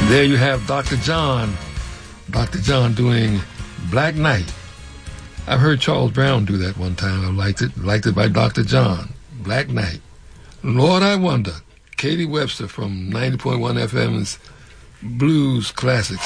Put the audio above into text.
There you have Dr. John doing Black Knight. I've heard Charles Brown do that one time. I liked it by Dr. John, Black Knight. Lord, I Wonder, Katie Webster from 90.1 FM's Blues Classics.